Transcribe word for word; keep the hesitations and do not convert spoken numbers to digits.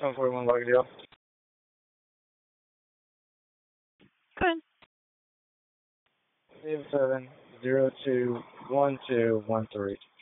seven forty-one Lagardale. Good. Seven seven zero two one two one three.